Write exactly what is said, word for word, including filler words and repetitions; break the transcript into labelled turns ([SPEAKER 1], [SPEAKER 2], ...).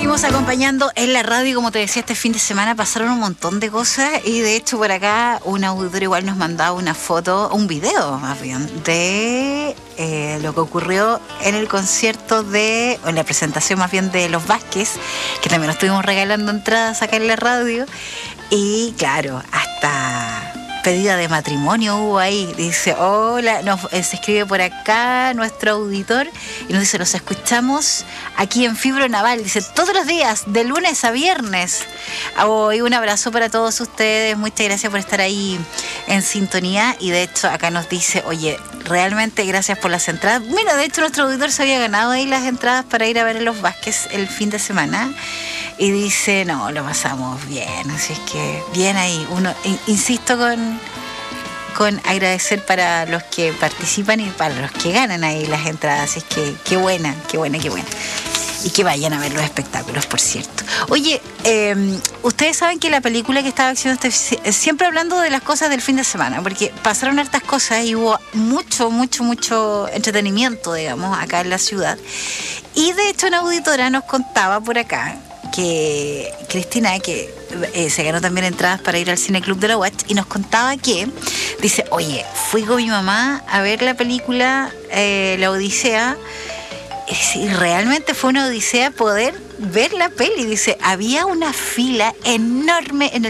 [SPEAKER 1] seguimos acompañando en la radio. Como te decía, este fin de semana pasaron un montón de cosas y de hecho por acá un auditor igual nos mandaba una foto, un video más bien, de eh, lo que ocurrió en el concierto de, o en la presentación más bien de Los Vázquez, que también nos estuvimos regalando entradas acá en la radio. Y claro, hasta pedida de matrimonio hubo ahí. Dice, hola, nos, eh, se escribe por acá nuestro auditor y nos dice, los escuchamos aquí en Fibro Naval. Dice, todos los días, de lunes a viernes. Oh, y un abrazo para todos ustedes. Muchas gracias por estar ahí en sintonía. Y de hecho acá nos dice, oye, realmente gracias por las entradas. Mira, de hecho nuestro auditor se había ganado ahí las entradas para ir a ver a Los Vázquez el fin de semana. Y dice, no, lo pasamos bien. Así es que bien ahí. Uno, insisto con, con agradecer para los que participan y para los que ganan ahí las entradas. Así es que qué buena, qué buena, qué buena. Y que vayan a ver los espectáculos, por cierto. Oye, eh, ustedes saben que la película que estaba haciendo este, siempre hablando de las cosas del fin de semana, porque pasaron hartas cosas y hubo mucho, mucho, mucho entretenimiento, digamos, acá en la ciudad. Y de hecho una auditora nos contaba por acá que Cristina, que eh, se ganó también entradas para ir al Cine Club de la U A C, y nos contaba que, dice, oye, fui con mi mamá a ver la película eh, La Odisea, y realmente fue una odisea poder ver la peli. Dice, había una fila enorme en el